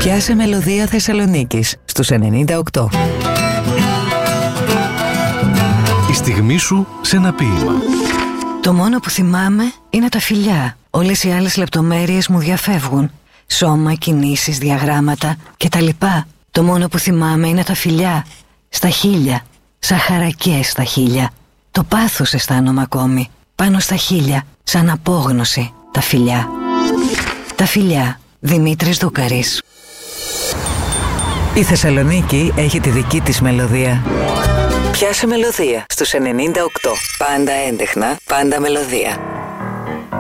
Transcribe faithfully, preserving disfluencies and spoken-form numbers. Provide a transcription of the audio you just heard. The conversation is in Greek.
Πιάσε μελωδία Θεσσαλονίκης στους ενενήντα οκτώ. Η στιγμή σου σε ένα ποίημα. Το μόνο που θυμάμαι είναι τα φιλιά. Όλες οι άλλες λεπτομέρειες μου διαφεύγουν. Σώμα, κινήσεις, διαγράμματα κτλ. Το μόνο που θυμάμαι είναι τα φιλιά. Στα χείλια. Σαν χαρακές στα χείλια. Το πάθος αισθάνομαι ακόμη. Πάνω στα χείλια. Σαν απόγνωση. Τα φιλιά. Τα φιλιά. Δημήτρης Δούκαρης. Η Θεσσαλονίκη έχει τη δική της μελωδία. Πιάσε μελωδία στους ενενήντα οκτώ. Πάντα έντεχνα, πάντα μελωδία.